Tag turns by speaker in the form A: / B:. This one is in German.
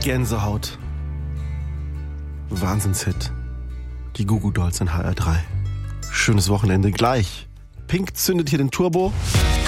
A: Gänsehaut. Wahnsinnshit. Die Goo Goo Dolls in HR3. Schönes Wochenende gleich. Pink zündet hier den Turbo.